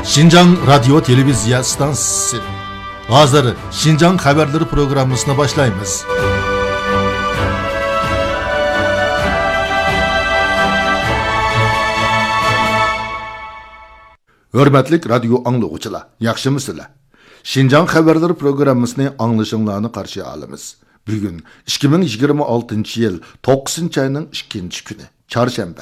Şinjan Radyo Televizya Stansiyası. Hazır Şinjan Haberleri programmasına başlayınız. Hürmetlik radyo anlıqçılar, yaxşımısınlar? Şinjan Haberleri programmasını anlaşılığını karşı alımız. Bugün 2026 yıl 9 ayının 2. günü, çarşamba.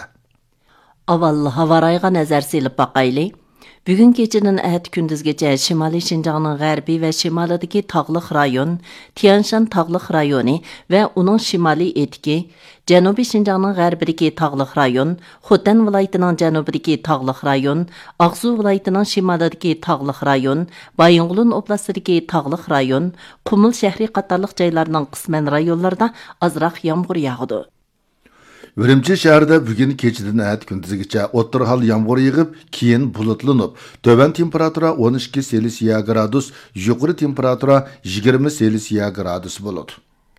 Avval havarayga nazar silip bakaylı. Bugün gecenin əhət gündüzgəcə Şimali Şinjanın qərbi və şimalidəki tağlıq rayon, Tianshan tağlıq rayonu və onun şimali etki, Cənubi Şinjanın qərbidəki tağlıq rayon, Xotan vilayətinin cənubidəki tağlıq rayon, Ağsu vilayətinin şimalidəki tağlıq rayon, Bayınqulun oblastidəki tağlıq rayon, Qumul şəhri qatarlıq joylarının qismən rayonlarda azraq yağmur yağdı. Ürümçi şəhərdə bugün keçidin əhət gündüzgəcə o'ttirhal yağmur yığıb, keyin bulutlanıb, töven temperatura 12 Selsiya gradus, yuqori temperatura 20 Selsiya gradus bo'ladi.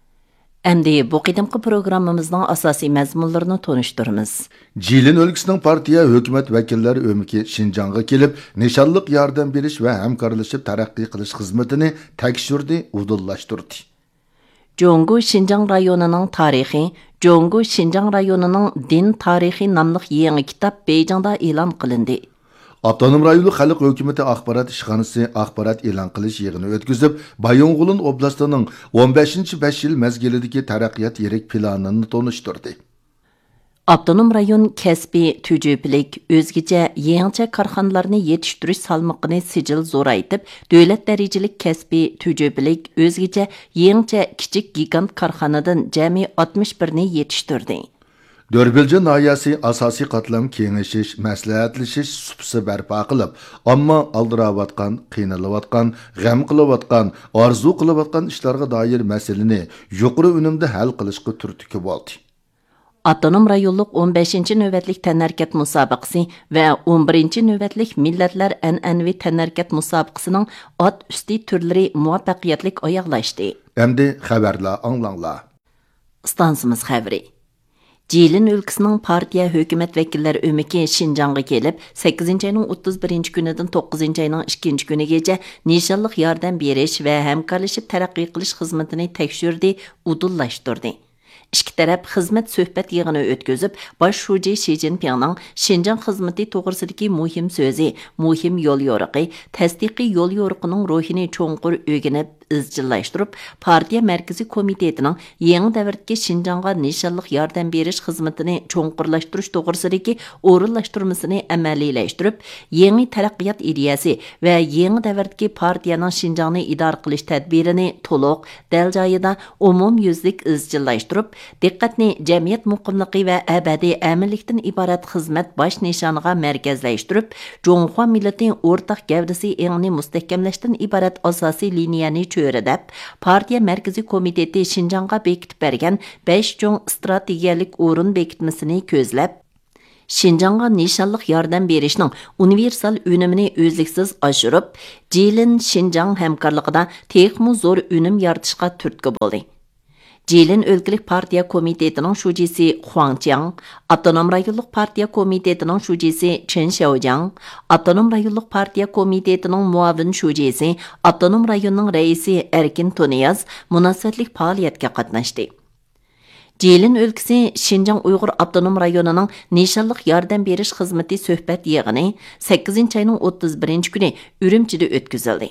Əmdi bu qidimki programmamızın asasi məzmunlarını tonuşturumuz. Jilin өлkəsinin partiya hökumət vəkilləri ömüki Şinjanğa kelib, nişanlıq yardım beriş və həmkarlaşıb tərəqqi qilish xizmətini təkşürdi, udullaşdırdı. Jongu Şinjan rayonunun tarixi, Jongu Şinjan rayonunun din tarixi namlıq yeni kitap Beyjingda e'lon qilindi. Avtonom rayonluq xalq hökuməti axbarat işxanası axbarat e'lon qilish yig'ini o'tkazib, Bayonqulun oblastining 15-5 yil mezgilidagi taraqqiyot yirik planini tonishtirdi. Avtonom rayon kəsbi tücüblik, özgəcə yeniçə karxanalarını yetiştiriş salmaqını sicil zoraytıb, dövlət dərəcəlik kəsbi tücüblik, özgəcə yeniçə kiçik gigant karxanadan cəmi 61-ni yetiştirdi. Dörbelci nahiyasi asasi qatlam kengişiş, məsləhətləşiş supsi bərpa qılıb, amma aldıravatqan, qiynalıvatqan, g'am qilavatqan, arzu qilavatqan işlərə dair məsələni yuqori önümdə həll qilishqa turtki bo'ldi. Avtonom rayonluq 15-ci növbətlik tənərkət müsabiqəsi və 11-ci növbətlik millətlər ənənvi tənərkət müsabiqəsinin at üstü türləri muvaffəqiyyətlik ayaqlaşdı. Əmdi xəbərlər anlanlar. Stansımız xəbri. Jilin өлkəsinin partiya hökumət vəkilləri ömüki Şinjanğa kelib, 8-ci ayının 31-ci günüdən 9-cu ayının 2-ci günügəcə nişanlıq yardım beriş və həmkarlaşıb tərəqqi qilish xizmətini təkşürdü, udullaşdırdı. İki tərəf xizmət söhbət yığını ötközüb, baş şuci Xi Jinping'nin Şinjan xizməti toğrısındakı mühim sözü, mühim yol yoruqi, təsdiqi yol yoruqunun ruhini çoğunqur ögənib, izcillaşdırıb, partiya mərkəzi komitetinin yeni dəvirdəki Şinjanğa nişanlıq yardım beriş xizmətini çoğunqurlaşdırış toğrısındakı orunlaşdırmasını əməliyləşdirib, yeni tərəqqiyat ideyası və yeni dəvirdəki partiyanın Şinjanı idare qilish tədbirini toluq, dəl joyida umum yüzlük izcillaşdırıb, diqqətni cəmiyyət muqimliqi və əbədi əminlikdən ibarət xizmət baş nişanıga mərkəzləşdirib, Jonghua millətinin ortaq gəvdisi engini müstəhkəmləşdən ibarət asasi liniyani çöredəb, partiya mərkəzi komiteti Şinjanğa bekitib bergen 5 çoğ strategiyalik orun bekitmesini közləb, Şinjanğa nişanlıq yardım berişinin universal önümünü özlüksüz aşırıb, Jilin Şinjan həmkarlıqda texmu zor önüm yaratışqa türtki boldu. Jilin өлkəlik partiya komitetinin şucisi Huang Jiang, Avtonom rayonluq partiya komitetinin şucisi Chen Xiaojiang, Avtonom rayonluq partiya komitetinin muavin şucisi, Avtonom rayonunun reisi Erkin Toniyaz münasibətlik fəaliyyətə qatnaşdı. Jilin өлkəsi Şinjan Uyğur Avtonom rayonunun nişanlıq yardım beriş xizməti söhbət yığını 8-ci ayının 31-ci günü Ürümçidə ötküzüldü.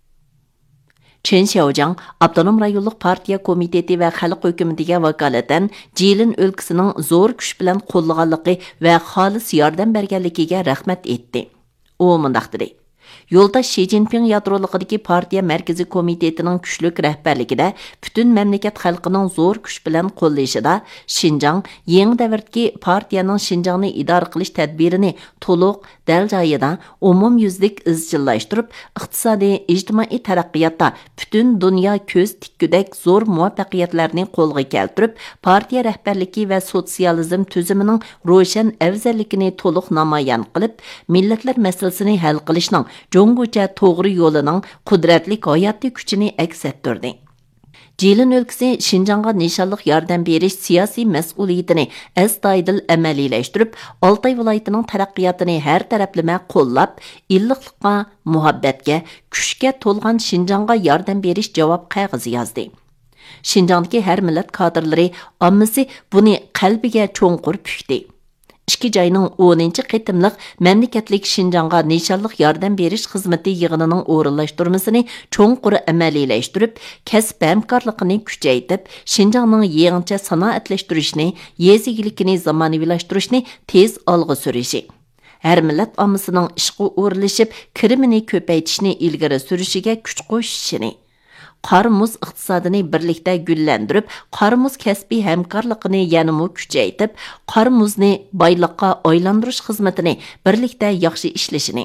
Chen Xiaojiang, Avtonom rayonluq partiya komiteti və xalq hökumətiga vakalatan Jilin өлkəsinin zor kuch bilan qo'llaganligi və xolis yardım berganligiga rahmat etdi. O mundaq dedi. Yoldaş Xi Jinping yadroluqidagi partiya mərkəzi komitetining kuchlik rəhbərligida bütün məmləkət xalqining zor kuch bilan qo'llashida Şinjan yeni davrdagi partiyaning Şinjanni idare qilish tadbirini to'liq, dal joyida umum yüzlik izchillashtirib, iqtisodiy, ijtimoiy taraqqiyotda bütün dunyo ko'z tikkudak zo'r muvaffaqiyatlarni qo'lga keltirib, partiya rahbarligi va sotsializm tuzumining ro'shan afzalligini to'liq namoyon qilib, millatlar masalasini hal qilishning Jongucha to'g'ri yo'lining qudratli hayotiy kuchini aks ettirdi. Jilin өлkəsi Şinjanğa nişanlıq yardım beriş siyasi məsuliyyətini əstaydil əməliləşdirib, Altay vilayətinin tərəqqiyatını hər tərəfləmə qollab, illiqlikqa, muhabbətə, күшкә tolğan Şinjanğa yardım beriş cavab qağızı yazdı. Şinjandakı hər millət kadrları ammisi buni qəlbigə çoğunqur pükdi. İki joyning 10-chi qitimliq mamlakatlik Şinjanğa nishonliq yordam berish xizmati yig'inining o'rinlashtirmasini cho'nqur amaliyləşdirib, kasb hamkorligini kuchaytirib, Şinjanning yangicha sanoatlashtirishni, yez egiligini zamonaviylashtirishni tez olg'a surishi. Hər millat ommasining ishga o'rilishib, kirimini ko'paytirishni ilgari surishiga kuch qo'shishini, Qarmuz iqtisodini birlikda gullandirib, Qarmuz kasbiy hamkorligini yanada kuchaytirib, Qarmuzni boyliqqa aylantirish xizmatini birlikda yaxshi ishlashini,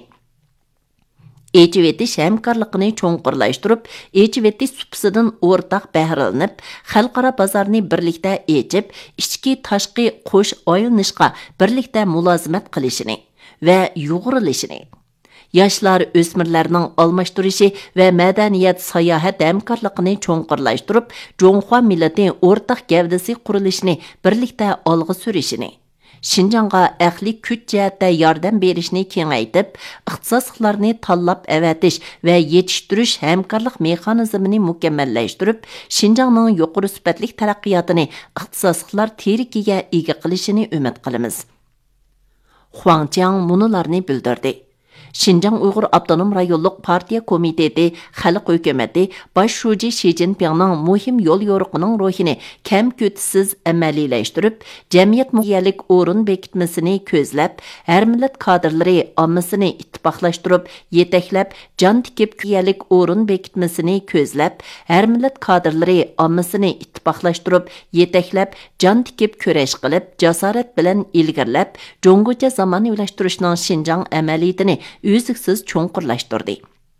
echivetish hamkorligini cho'nqurlashtirib, echivetish supisidan o'rtaq bahralanib, xalqaro bozorni birlikda echib, ichki tashqi qo'sh aylanishga birlikda mulozimat qilishini va yo'g'rilishini, yoshlar o'smirlarning almashtirishi va madaniyat sayohat hamkorligini cho'nqurlashtirib, Jonghua millati o'rtaq gavdasi qurilishini birlikda olg'a surishini, Şinjanğa aqli kuch jihatda yordam berishni kengaytib, ixtisosliklarni tanlab avatish va yetishtirish hamkorlik mexanizmini mukammallashtirib, Şinjanning yuqori sifatli taraqqiyotini ixtisosliklar terikiga ega qilishini umid qilamiz. Huang Jiang munularni bildirdi. Şinjan Uyghur Abdunum Rayonluq Partiya Komiteti, Xalq Hökuməti, Baş Şuji Xi Jinpingning muhim yol yo'riqining ruhini kam kötisiz əməliləşdirib, cəmiyyət muhiyalik o'rin bekitməsini ko'zlab, hər millat kadrları ammasini ittifoqlashtirib, yetaklab, jan tikib kuyalik o'rin bekitməsini ko'zlab, hər millat kadrları ammasini ittifoqlashtirib, yetaklab, jan tikib ko'rash qilib, jasorat bilan ilgirlab, Jongocha zamonaviylashtirishning Şinjan əməliyyətini üzdüksüz çoğunqurlaştırdı.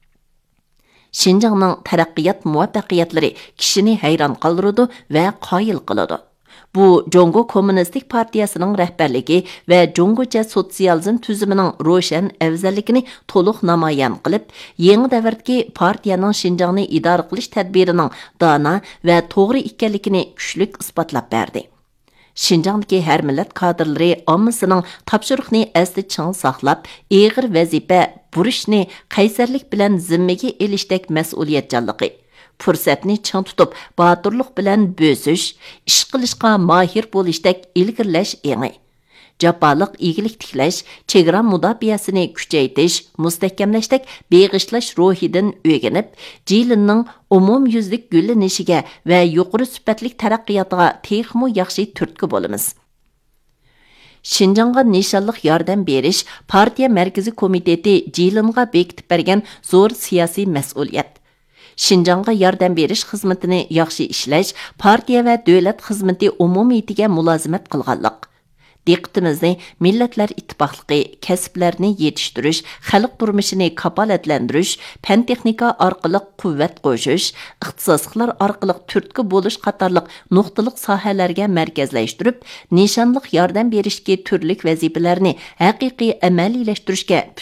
Şinjanning taraqqiyot muvaffaqiyatlari kishini hayron qoldiradi va qoyil qiladi. Bu Jongo Kommunistik Partiyasining rahbarligi va Jongocha sotsializm tuzumining ro'shan afzalligini to'liq namoyon qilib, yangi davrdagi partiyaning Şinjanni idora qilish tadbirining dono va to'g'ri ekanligini kuchlik isbotlab berdi. Şinjandagi har millat kadrlari ommasining topshiriqni asli ching saqlab, eg'ir vazifa burishni qaysarlik bilan zimmaga elishdek mas'uliyatchanligi, fursatni ching tutib, botirlik bilan bo'sish, ish qilishga mohir bo'lishdek ilgirlash engi, jafoliq egilik tiklash, chegara mudofaasini kuchaytirish, mustahkamlashdek beg'ishlash ruhidan o'rganib, Jilinning umumyuzlik gullanishiga va yuqori sifatli taraqqiyotiga texmo yaxshi turtki bo'lamiz. Şinjanğa nishonliq yordam berish partiya markaziy komiteti Jilinga bekitib bergan zo'r siyosiy mas'uliyat. Şinjanğa yordam berish xizmatini yaxshi ishlash, partiya va davlat xizmati umumiyatiga mulozimat qilganlik. Diqqətimizni Millatlar İttifaqlığı, kasblarni yetishtirish, xalq turmushini kapolatlantirish, fan texnika orqali quvvat qo'shish, ixtisosliklar orqali turtki bo'lish qatorliq nuqtaliq sohalarga markazlashtirib, nishonliq yordam berishga turli vazifalarni haqiqiy amaliylashtirish